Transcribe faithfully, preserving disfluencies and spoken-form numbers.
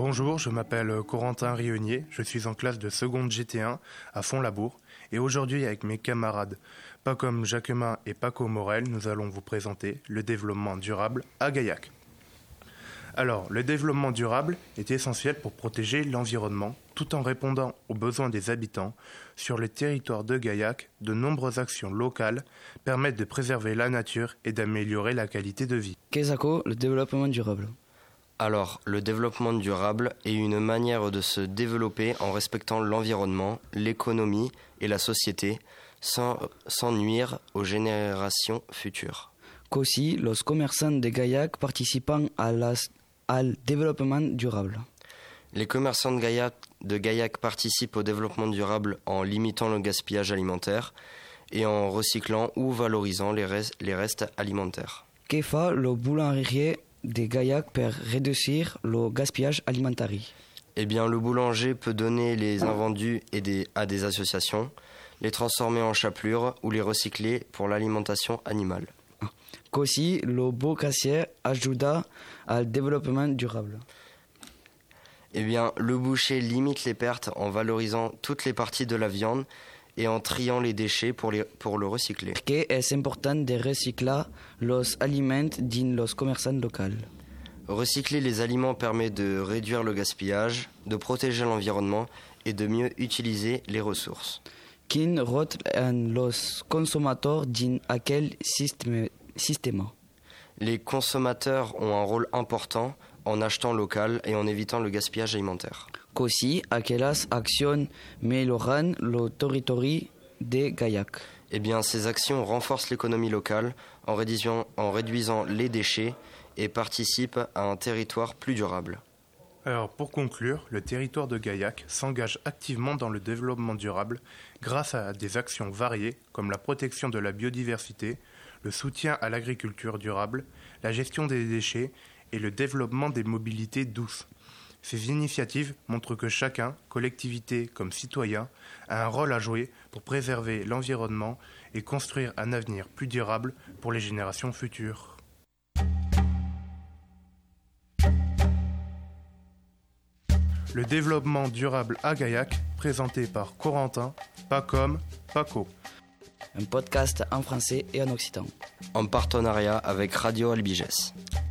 Bonjour, je m'appelle Corentin Rionnier, je suis en classe de seconde G T un à Font-Labour et aujourd'hui avec mes camarades Pacom Jacquemin et Paco Morel, nous allons vous présenter le développement durable à Gaillac. Alors, le développement durable est essentiel pour protéger l'environnement tout en répondant aux besoins des habitants. Sur le territoire de Gaillac, de nombreuses actions locales permettent de préserver la nature et d'améliorer la qualité de vie. Qu'est-ce que le développement durable ? Alors, le développement durable est une manière de se développer en respectant l'environnement, l'économie et la société, sans, sans nuire aux générations futures. Qu'aussi, los commerçants de Gaillac participant à las, al développement durable. Les commerçants de Gaillac, de Gaillac participent au développement durable en limitant le gaspillage alimentaire et en recyclant ou valorisant les, res, les restes alimentaires. Que fa le boulangerier de Gaillac pour réduire le gaspillage alimentaire? Eh bien, le boulanger peut donner les invendus et des, à des associations, les transformer en chapelures ou les recycler pour l'alimentation animale. Qu'aussi, le bocassier ajuda al développement durable. Eh bien, le boucher limite les pertes en valorisant toutes les parties de la viande et en triant les déchets pour, les, pour le recycler. Que es important de recycler los aliments dans los commerçants locaux. Recycler les aliments permet de réduire le gaspillage, de protéger l'environnement et de mieux utiliser les ressources. Quin rot en los consommateurs dans aquel système? Les consommateurs ont un rôle important en achetant local et en évitant le gaspillage alimentaire. Qu'aussi, aquellas actions melhoran le territoire de Gaillac. Eh bien, ces actions renforcent l'économie locale en réduisant, en réduisant les déchets et participent à un territoire plus durable. Alors, pour conclure, le territoire de Gaillac s'engage activement dans le développement durable grâce à des actions variées comme la protection de la biodiversité, le soutien à l'agriculture durable, la gestion des déchets et le développement des mobilités douces. Ces initiatives montrent que chacun, collectivité comme citoyen, a un rôle à jouer pour préserver l'environnement et construire un avenir plus durable pour les générations futures. Le développement durable à Gaillac, présenté par Corentin, Pacom, Paco. Un podcast en français et en occitan. En partenariat avec Radio Albiges.